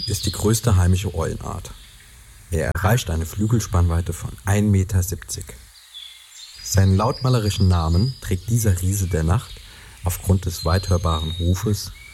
ist die größte heimische Eulenart. Er erreicht eine Flügelspannweite von 1,70 Meter. Seinen lautmalerischen Namen trägt dieser Riese der Nacht aufgrund des weit hörbaren Rufes,